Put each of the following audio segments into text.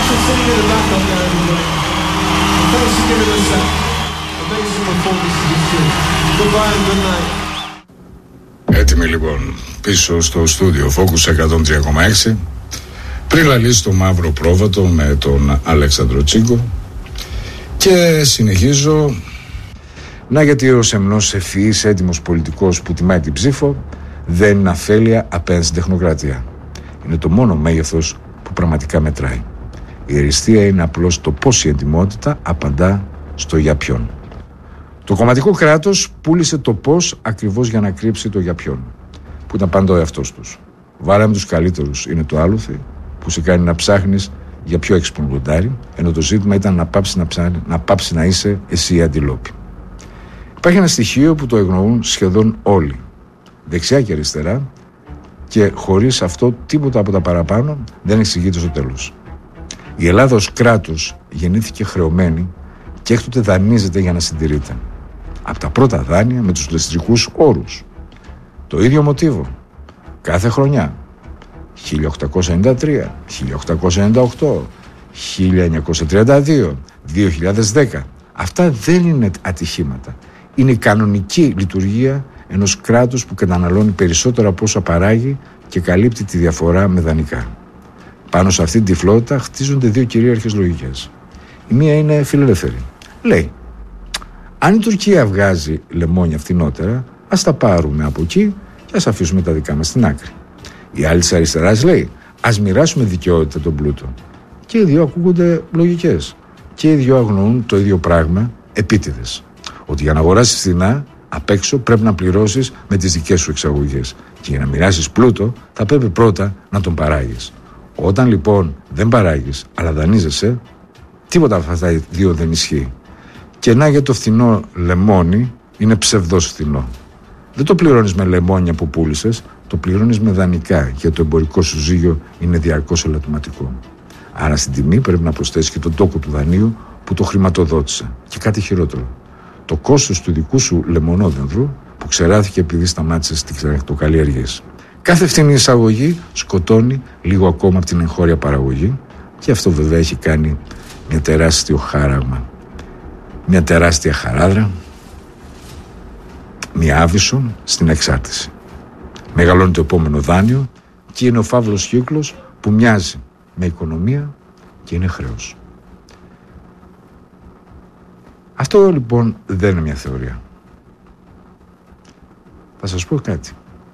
for singing it back up there, everybody. Thanks for giving us that amazing performance of this tune. Goodbye and good night. Έτοιμοι λοιπόν πίσω στο στούντιο Focus 103,6. Πριν λαλήσει το μαύρο πρόβατο με τον Αλέξανδρο Τσίγκο. Και συνεχίζω. Να, γιατί ο σεμνός ευφυής έτοιμος πολιτικός που τιμάει την ψήφο δεν είναι αφέλεια απέναντι στην τεχνοκρατία. Είναι το μόνο μέγεθος που πραγματικά μετράει. Η αριστεία είναι απλώς το πώς η εντιμότητα απαντά στο για ποιον. Το κομματικό κράτος πούλησε το πώς ακριβώς για να κρύψει το για ποιον, που ήταν πάντα ο εαυτός τους. Βάλαμε τους καλύτερους, είναι το άλοθη, που σε κάνει να ψάχνεις για πιο έξυπνο λοντάρι, ενώ το ζήτημα ήταν να πάψει να είσαι εσύ η αντιλόπη. Υπάρχει ένα στοιχείο που το εγνοούν σχεδόν όλοι, δεξιά και αριστερά, και χωρίς αυτό τίποτα από τα παραπάνω δεν εξηγείται στο τέλος. Η Ελλάδα ως κράτος γεννήθηκε χρεωμένη και έκτοτε δανείζεται για να συντηρείται. Από τα πρώτα δάνεια με τους λεστρικούς όρους. Το ίδιο μοτίβο. Κάθε χρονιά. 1893, 1898, 1932, 2010. Αυτά δεν είναι ατυχήματα. Είναι η κανονική λειτουργία ενός κράτους που καταναλώνει περισσότερα από όσα παράγει και καλύπτει τη διαφορά με δανεικά. Πάνω σε αυτή την τυφλότητα χτίζονται δύο κυρίαρχες λογικές. Η μία είναι φιλελεύθερη. Λέει, αν η Τουρκία βγάζει λεμόνια φθηνότερα, ας τα πάρουμε από εκεί και ας αφήσουμε τα δικά μας στην άκρη. Η άλλη της αριστεράς λέει, ας μοιράσουμε δικαιότητα τον πλούτο. Και οι δύο ακούγονται λογικές. Και οι δύο αγνοούν το ίδιο πράγμα επίτηδες. Ότι για να αγοράσεις φθηνά, απ' έξω πρέπει να πληρώσεις με τις δικές σου εξαγωγές. Και για να μοιράσεις πλούτο, θα πρέπει πρώτα να τον παράγεις. Όταν λοιπόν δεν παράγεις, αλλά δανείζεσαι, τίποτα από αυτά τα δύο δεν ισχύει. Και να, για το φθηνό λεμόνι είναι ψευδός φθηνό. Δεν το πληρώνεις με λεμόνια που πούλησες, το πληρώνεις με δανεικά, γιατί το εμπορικό σου ζύγιο είναι διαρκώς ελαττωματικό. Άρα στην τιμή πρέπει να προσθέσεις και τον τόκο του δανείου που το χρηματοδότησε. Και κάτι χειρότερο. Το κόστος του δικού σου λεμονόδενδρου που ξεράθηκε επειδή σταμάτησες τις κτηνοκαλλιέργειες. Κάθε φθηνή εισαγωγή σκοτώνει λίγο ακόμα από την εγχώρια παραγωγή και αυτό βέβαια έχει κάνει μια τεράστιο χάραγμα. Μια τεράστια χαράδρα, μια άβυσσο στην εξάρτηση. Μεγαλώνει το επόμενο δάνειο και είναι ο φαύλος κύκλος που μοιάζει με οικονομία και είναι χρέος. Αυτό λοιπόν δεν είναι μια θεωρία. Θα σας πω κάτι.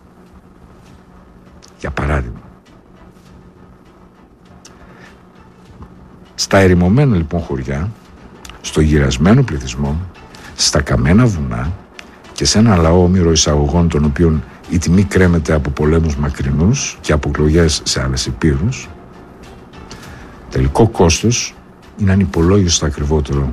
Για παράδειγμα, στα ερημωμένα λοιπόν χωριά, στο γυρασμένο πληθυσμό, στα καμένα βουνά και σε ένα λαό όμηρο εισαγωγών των οποίων η τιμή κρέμεται από πολέμους μακρινούς και από εκλογές σε άλλες υπήρους, τελικό κόστος είναι ανυπολόγιστο ακριβότερο.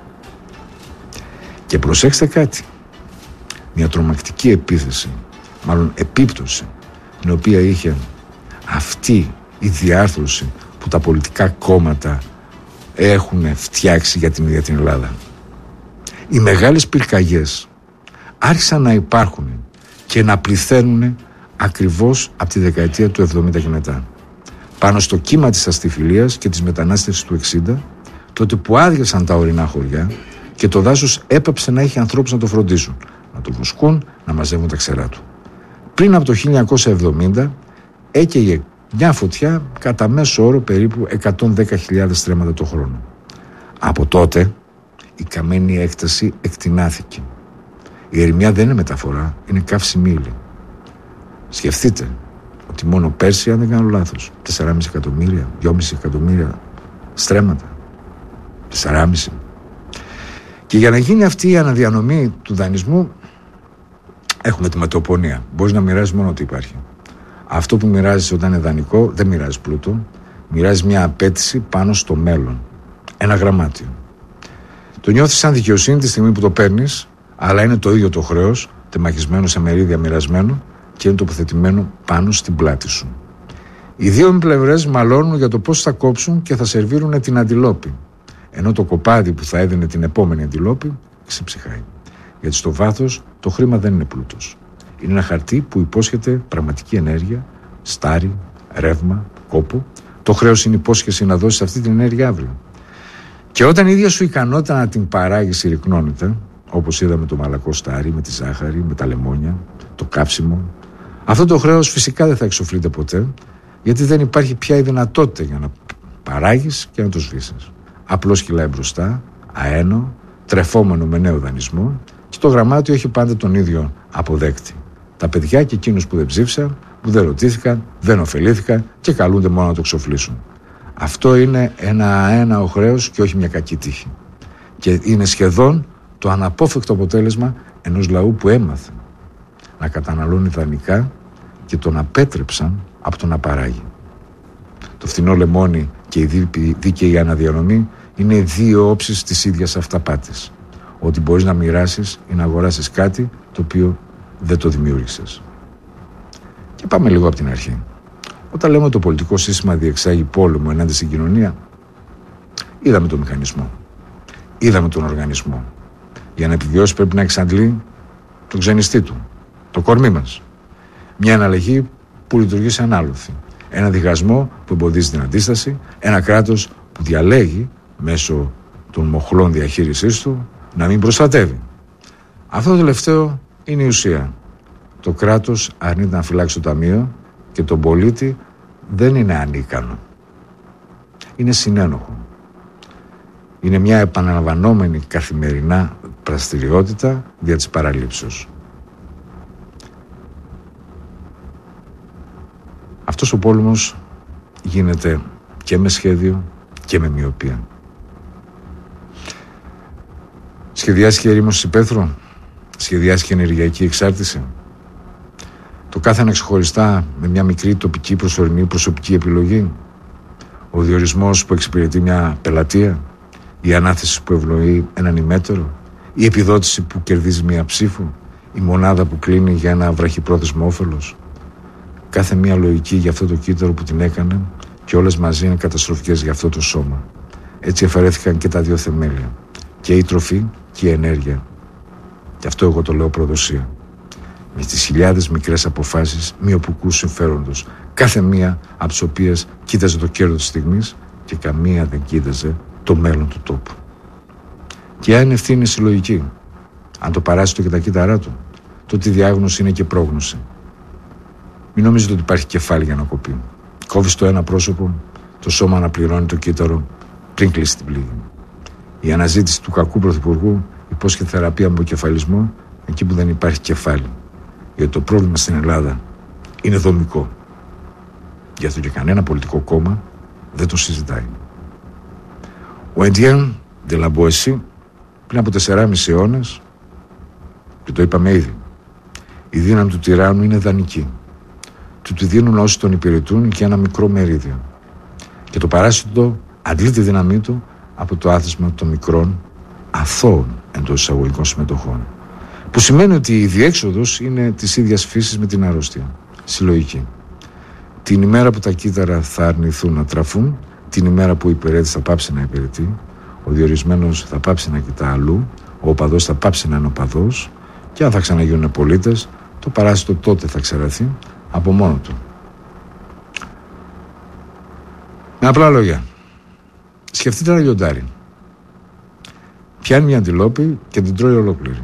Και προσέξτε κάτι, μια τρομακτική επίθεση, μάλλον επίπτωση, την οποία είχε αυτή η διάρθρωση που τα πολιτικά κόμματα έχουν φτιάξει για την ίδια την Ελλάδα. Οι μεγάλες πυρκαγιές άρχισαν να υπάρχουν και να πληθαίνουν ακριβώς από τη δεκαετία του 70 και μετά. Πάνω στο κύμα της αστιφιλίας και της μετανάστευσης του 60, τότε που άδειασαν τα ορεινά χωριά και το δάσος έπαψε να έχει ανθρώπους να το φροντίσουν, να το βουσκούν, να μαζεύουν τα ξερά του. Πριν από το 1970 έκαιγε μια φωτιά κατά μέσο όρο περίπου 110.000 στρέμματα το χρόνο. Από τότε η καμένη έκταση εκτινάθηκε. Η ερημιά δεν είναι μεταφορά, είναι καύσιμη ύλη. Σκεφτείτε ότι μόνο πέρσι, αν δεν κάνω λάθος, 4,5 εκατομμύρια, 2,5 εκατομμύρια στρέμματα. 4,5. Και για να γίνει αυτή η αναδιανομή του δανεισμού έχουμε τη μετοπονία. Μπορείς να μοιράζεις μόνο ό,τι υπάρχει. Αυτό που μοιράζεις όταν είναι δανεικό δεν μοιράζεις πλούτο. Μοιράζεις μια απέτηση πάνω στο μέλλον. Ένα γραμμάτιο. Το νιώθεις σαν δικαιοσύνη τη στιγμή που το παίρνεις, αλλά είναι το ίδιο το χρέος, τεμαχισμένο σε μερίδια μοιρασμένο και είναι τοποθετημένο πάνω στην πλάτη σου. Οι δύο πλευρές μαλώνουν για το πώς θα κόψουν και θα σερβίρουν την αντιλόπη. Ενώ το κοπάδι που θα έδινε την επόμενη αντιλόπη ξεψυχάει. Γιατί στο βάθος το χρήμα δεν είναι πλούτος. Είναι ένα χαρτί που υπόσχεται πραγματική ενέργεια, στάρι, ρεύμα, κόπο, το Το χρέος είναι υπόσχεση να δώσεις αυτή την ενέργεια αύριο. Και όταν η ίδια σου ικανότητα να την παράγει συρρυκνώνεται, όπως είδαμε το μαλακό στάρι, με τη ζάχαρη, με τα λεμόνια, το κάψιμο, αυτό το χρέος φυσικά δεν θα εξοφλείται ποτέ, γιατί δεν υπάρχει πια η δυνατότητα για να παράγεις και να το σβήσεις. Απλώς κυλάει μπροστά, αένο, τρεφόμενο με νέο δανεισμό, και το γραμμάτιο έχει πάντα τον ίδιο αποδέκτη. Τα παιδιά και εκείνους που δεν ψήφισαν, που δεν ρωτήθηκαν, δεν ωφελήθηκαν και καλούνται μόνο να το εξοφλήσουν. Αυτό είναι ένα αέναο χρέος και όχι μια κακή τύχη. Και είναι σχεδόν το αναπόφευκτο αποτέλεσμα ενός λαού που έμαθε να καταναλώνει δανεικά και τον απέτρεψαν από το να παράγει. Το φθηνό λεμόνι και η δίκαιη αναδιανομή είναι δύο όψεις της ίδιας αυταπάτης. Ότι μπορείς να μοιράσεις ή να αγοράσεις κάτι το οποίο δεν το δημιούργησες. Και πάμε λίγο από την αρχή. Όταν λέμε ότι το πολιτικό σύστημα διεξάγει πόλεμο ενάντια στην κοινωνία, είδαμε τον μηχανισμό. Είδαμε τον οργανισμό. Για να επιβιώσει πρέπει να εξαντλεί τον ξενιστή του, το κορμί μας. Μια εναλλαγή που λειτουργεί σαν άλοθη. Ένα διχασμό που εμποδίζει την αντίσταση. Ένα κράτος που διαλέγει μέσω των μοχλών διαχείρισής του να μην προστατεύει. Αυτό το τελευταίο είναι η ουσία. Το κράτος αρνείται να φυλάξει το ταμείο και τον πολίτη δεν είναι ανίκανο. Είναι συνένοχο. Είναι μια επαναλαμβανόμενη καθημερινά δραστηριότητα δια της παραλήψεως. Αυτός ο πόλεμος γίνεται και με σχέδιο και με μοιοπία. Σχεδιάζει και ερήμωση υπαίθρου, σχεδιάζει και ενεργειακή εξάρτηση. Το κάθε ένα ξεχωριστά με μια μικρή τοπική προσωρινή προσωπική επιλογή. Ο διορισμός που εξυπηρετεί μια πελατεία, η ανάθεση που ευνοεί έναν ημέτερο, η επιδότηση που κερδίζει μια ψήφο, η μονάδα που κλείνει για ένα βραχυπρόθεσμο όφελος. Κάθε μια λογική για αυτό το κύτταρο που την έκανε και όλες μαζί είναι καταστροφικές για αυτό το σώμα. Έτσι αφαιρέθηκαν και τα δύο θεμέλια, και η τροφή και η ενέργεια. Και αυτό εγώ το λέω προδοσία. Με τις χιλιάδες μικρές αποφάσεις μειοπικού συμφέροντος, κάθε μία από τις οποίες κοίταζε το κέρδος της στιγμής και καμία δεν κοίταζε το μέλλον του τόπου. Και αν ευθύνη είναι συλλογική, αν το παράσει το και τα κύτταρά του, τότε η διάγνωση είναι και πρόγνωση. Μην νομίζετε ότι υπάρχει κεφάλι για να κοπεί. Κόβεις το ένα πρόσωπο, το σώμα αναπληρώνει το κύτταρο πριν κλείσει την πληγή. Η αναζήτηση του κακού πρωθυπουργού υπόσχεται θεραπεία με αποκεφαλισμό εκεί που δεν υπάρχει κεφάλι. Γιατί το πρόβλημα στην Ελλάδα είναι δομικό. Γι' αυτό και κανένα πολιτικό κόμμα δεν το συζητάει. Ο Εντιέν Ντελαμποεσί πριν από 4,5 αιώνες, και το είπαμε ήδη, η δύναμη του τυράννου είναι δανεική. Του τη δίνουν όσοι τον υπηρετούν και ένα μικρό μερίδιο. Και το παράσιτο αντλεί τη δύναμή του από το άθροισμα των μικρών αθώων εντός εισαγωγικών συμμετοχών. Που σημαίνει ότι η διέξοδος είναι της ίδιας φύσης με την αρρώστια. Συλλογική. Την ημέρα που τα κύτταρα θα αρνηθούν να τραφούν, την ημέρα που ο υπηρέτης θα πάψει να υπηρετεί, ο διορισμένος θα πάψει να κοιτά αλλού, ο οπαδός θα πάψει να είναι οπαδός, και αν θα ξαναγίνουν πολίτες, το παράσιτο τότε θα ξεραθεί από μόνο του. Με απλά λόγια, σκεφτείτε ένα λιοντάρι. Πιάνει μια αντιλόπη και την τρώει ολόκληρη.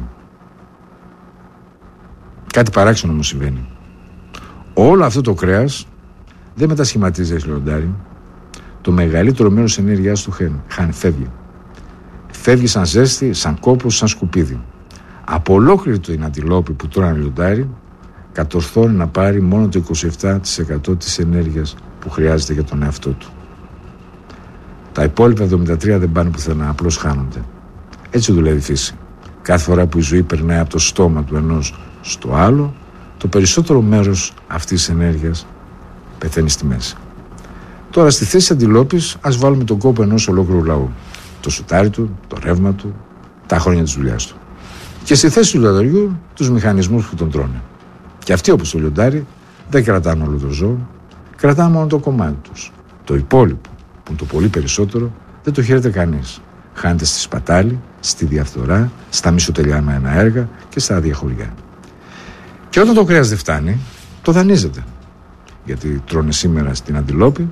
Κάτι παράξενο όμως συμβαίνει. Όλο αυτό το κρέας δεν μετασχηματίζει λιοντάρι. Το μεγαλύτερο μέρος της ενέργειάς του φεύγει. Φεύγει σαν ζέστη, σαν κόπος, σαν σκουπίδι. Από ολόκληρη την αντιλόπη που τρώει ένα λιοντάρι, κατορθώνει να πάρει μόνο το 27% της ενέργειας που χρειάζεται για τον εαυτό του. Τα υπόλοιπα 73% δεν πάνε πουθενά, απλώς χάνονται. Έτσι δουλεύει η φύση. Κάθε φορά που η ζωή περνάει από το στόμα του ενός στο άλλο, το περισσότερο μέρος αυτής της ενέργειας πεθαίνει στη μέση. Τώρα στη θέση αντιλόπης ας βάλουμε τον κόπο ενός ολόκληρου λαού. Το σουτάρι του, το ρεύμα του, τα χρόνια της δουλειάς του. Και στη θέση του λιονταριού τους μηχανισμούς που τον τρώνε. Και αυτοί όπως το λιοντάρι δεν κρατάνε όλο το ζώο, κρατάνε μόνο το κομμάτι τους. Το υπόλοιπο, που είναι το πολύ περισσότερο, δεν το χαίρεται κανείς. Χάνεται στη σπατάλη, στη διαφθορά, στα μισοτελειωμένα έργα και στα άδεια χωριά. Και όταν το κρέας δεν φτάνει, το δανείζεται. Γιατί τρώνε σήμερα στην αντιλόπη,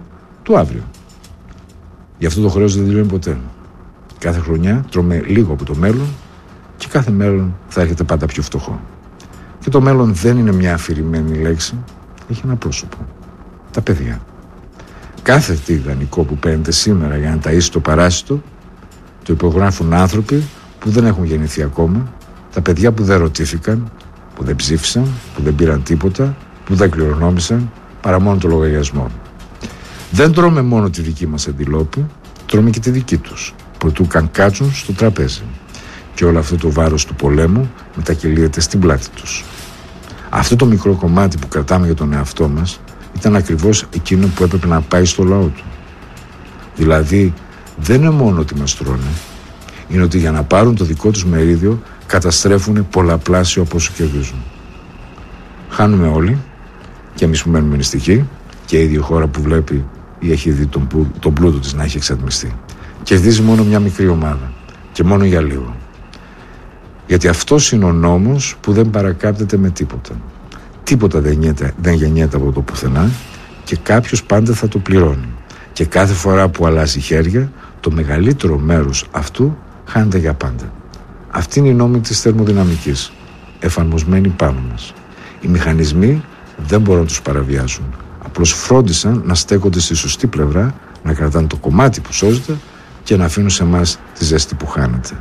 του αύριο. Γι' αυτό το χρέος δεν τελειώνει ποτέ. Κάθε χρονιά τρώμε λίγο από το μέλλον και κάθε μέλλον θα έρχεται πάντα πιο φτωχό. Και το μέλλον δεν είναι μια αφηρημένη λέξη, έχει ένα πρόσωπο. Τα παιδιά. Κάθε τι ιδανικό που παίρνετε σήμερα για να ταΐσει το παράσιτο, το υπογράφουν άνθρωποι που δεν έχουν γεννηθεί ακόμα, τα παιδιά που δεν ρωτήθηκαν, που δεν ψήφισαν, που δεν πήραν τίποτα, που δεν κληρονόμησαν, παρά μόνο το λογαριασμό. Δεν τρώμε μόνο τη δική μας αντιλόπη, τρώμε και τη δική τους, προτού καν κάτσουν στο τραπέζι. Και όλο αυτό το βάρος του πολέμου μετακυλίεται στην πλάτη τους. Αυτό το μικρό κομμάτι που κρατάμε για τον εαυτό μας ήταν ακριβώς εκείνο που έπρεπε να πάει στο λαό του. Δηλαδή, δεν είναι μόνο ότι μας τρώνε, είναι ότι για να πάρουν το δικό τους μερίδιο καταστρέφουν πολλαπλάσιο από όσο κερδίζουν. Χάνουμε όλοι, και εμείς που μένουμε νηστικοί, και η ίδια χώρα που βλέπει ή έχει δει τον πλούτο της να έχει εξατμιστεί. Κερδίζει μόνο μια μικρή ομάδα και μόνο για λίγο. Γιατί αυτός είναι ο νόμος που δεν παρακάπτεται με τίποτα. Τίποτα δεν γεννιέται από το πουθενά και κάποιος πάντα θα το πληρώνει. Και κάθε φορά που αλλάζει χέρια, το μεγαλύτερο μέρος αυτού χάνεται για πάντα. Αυτή είναι η νόμη της θερμοδυναμικής, εφαρμοσμένη πάνω μας. Οι μηχανισμοί δεν μπορούν να τους παραβιάσουν. Απλώς φρόντισαν να στέκονται στη σωστή πλευρά, να κρατάνε το κομμάτι που σώζεται και να αφήνουν σε εμάς τη ζέστη που χάνεται.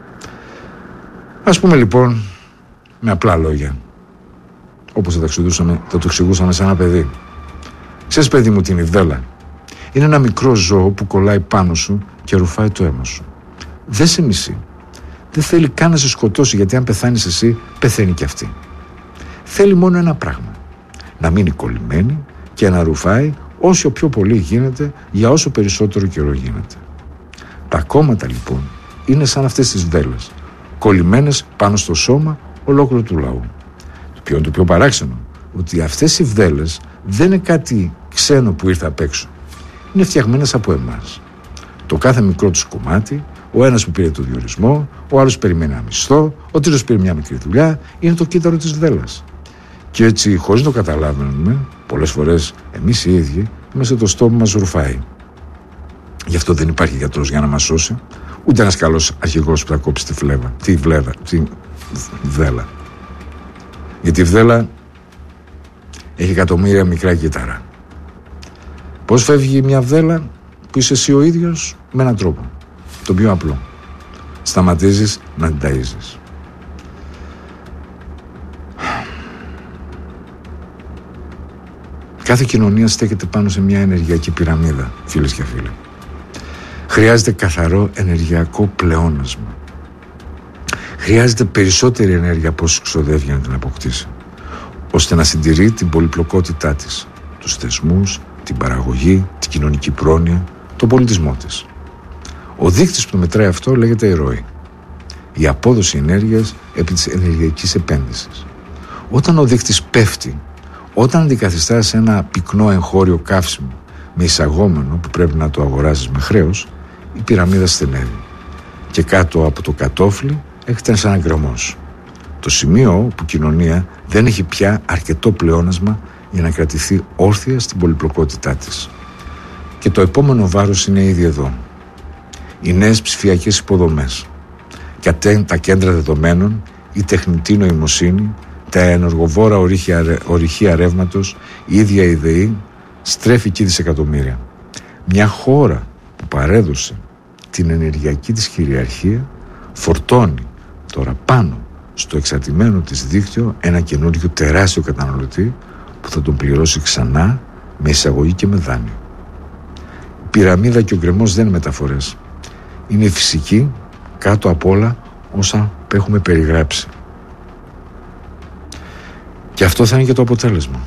Ας πούμε λοιπόν με απλά λόγια, όπως θα το εξηγούσαμε σε ένα παιδί. Ξέρεις, παιδί μου, την ιβδέλα είναι ένα μικρό ζώο που κολλάει πάνω σου και ρουφάει το αίμα σου. Δεν σε μισεί. Δεν θέλει καν να σε σκοτώσει, γιατί αν πεθάνεις εσύ, πεθαίνει κι αυτή. Θέλει μόνο ένα πράγμα: να μείνει κολλημένη και να ρουφάει όσο πιο πολύ γίνεται για όσο περισσότερο καιρό γίνεται. Τα κόμματα λοιπόν είναι σαν αυτές τις βδέλες, κολλημένες πάνω στο σώμα ολόκληρου του λαού. Ποιο είναι το πιο παράξενο? Ότι αυτές οι βδέλες δεν είναι κάτι ξένο που ήρθε απ' έξω. Είναι φτιαγμένες από εμάς. Το κάθε μικρό τους κομμάτι, ο ένας που πήρε το διορισμό, ο άλλος περιμένει ένα μισθό, ο τρίτος πήρε μια μικρή δουλειά, είναι το κύτταρο της βδέλας. Και έτσι, χωρίς να το καταλάβαινουμε, πολλές φορές εμείς οι ίδιοι, μέσα το στόμα μας ρουφάει. Γι' αυτό δεν υπάρχει γιατρός για να μας σώσει, ούτε ένας καλός αρχηγός που θα κόψει τη βδέλα. Γιατί η βδέλα έχει εκατομμύρια μικρά κύτταρα. Πώς φεύγει μια βδέλα? Που είσαι εσύ ο ίδιος, με έναν τρόπο. Τον πιο απλό. Σταματίζεις να την ταΐζεις. Κάθε κοινωνία στέκεται πάνω σε μια ενεργειακή πυραμίδα, φίλες και φίλοι. Χρειάζεται καθαρό ενεργειακό πλεόνασμα. Χρειάζεται περισσότερη ενέργεια από όσο ξοδεύει για να την αποκτήσει, ώστε να συντηρεί την πολυπλοκότητά της, τους θεσμούς, την παραγωγή, την κοινωνική πρόνοια, τον πολιτισμό της. Ο δείκτης που το μετράει αυτό λέγεται η ροή. Η απόδοση ενέργειας επί της ενεργειακής επένδυσης. Όταν ο δείκτης πέφτει, όταν αντικαθιστά σε ένα πυκνό εγχώριο καύσιμο με εισαγόμενο που πρέπει να το αγοράζεις με χρέος, η πυραμίδα στενεύει. Και κάτω από το κατόφλι έχετε ένας γκρεμός. Το σημείο όπου η κοινωνία δεν έχει πια αρκετό πλεόνασμα για να κρατηθεί όρθια στην πολυπλοκότητά της. Και το επόμενο βάρος είναι ήδη εδώ. Οι νέες ψηφιακές υποδομές, τα κέντρα δεδομένων, η τεχνητή νοημοσύνη, τα ενεργοβόρα ορυχεία ρεύματος, η ίδια η ΔΕΗ στρέφει εκεί δισεκατομμύρια. Μια χώρα που παρέδωσε την ενεργειακή της κυριαρχία φορτώνει τώρα πάνω στο εξαρτημένο της δίκτυο ένα καινούριο τεράστιο καταναλωτή που θα τον πληρώσει ξανά με εισαγωγή και με δάνειο. Η πυραμίδα και ο γκρεμός δεν είναι μεταφορές. Είναι η φυσική κάτω απ' όλα όσα έχουμε περιγράψει. Και αυτό θα είναι και το αποτέλεσμα.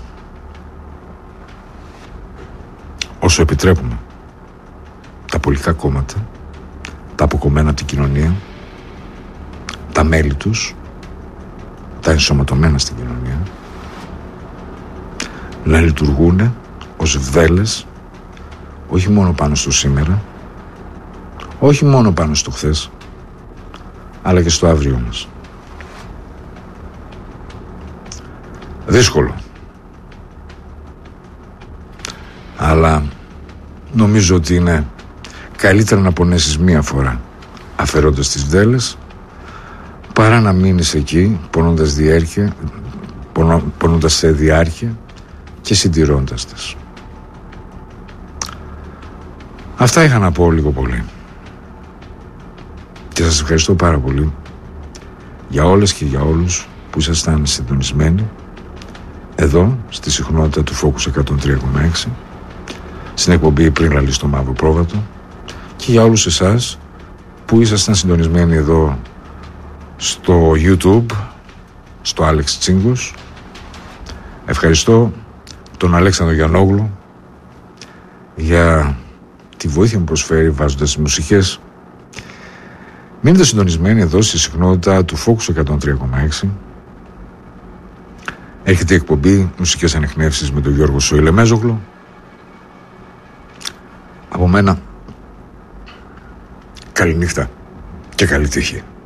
Όσο επιτρέπουμε τα πολιτικά κόμματα, τα αποκομμένα από την κοινωνία, τα μέλη τους, τα ενσωματωμένα στην κοινωνία, να λειτουργούν ως βδέλες, όχι μόνο πάνω στο σήμερα, όχι μόνο πάνω στο χθες, αλλά και στο αύριο μας. Δύσκολο. Αλλά νομίζω ότι είναι καλύτερα να πονέσεις μία φορά αφαιρώντας τις βδέλες, παρά να μείνεις εκεί πονώντας σε διάρκεια και συντηρώντας τες. Αυτά είχα να πω λίγο πολύ. Και σας ευχαριστώ πάρα πολύ για όλες και για όλους που ήσασταν συντονισμένοι εδώ στη συχνότητα του Focus 103,6, στην εκπομπή Πριν Λαλείς το Μαύρο Πρόβατο, και για όλους εσάς που ήσασταν συντονισμένοι εδώ στο YouTube, στο Άλεξ Τσίγκος. Ευχαριστώ τον Αλέξανδρο Γιαννόγλου για τη βοήθεια που προσφέρει βάζοντας τις μουσικές. Μείνετε συντονισμένοι εδώ στη συχνότητα του Focus 103,6. Έρχεται η εκπομπή Μουσικές Ανιχνεύσεις με τον Γιώργο Σόιλε Μέζογλου. Από μένα, καληνύχτα και καλή τύχη.